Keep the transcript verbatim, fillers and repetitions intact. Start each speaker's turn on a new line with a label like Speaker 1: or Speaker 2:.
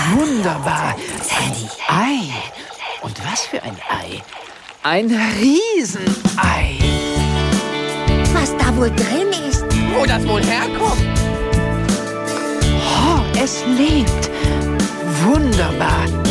Speaker 1: Wunderbar. Ein Ei. Und was für ein Ei? Ein Riesenei.
Speaker 2: Was da wohl drin ist?
Speaker 3: Wo das wohl herkommt?
Speaker 1: Oh, es lebt. Wunderbar.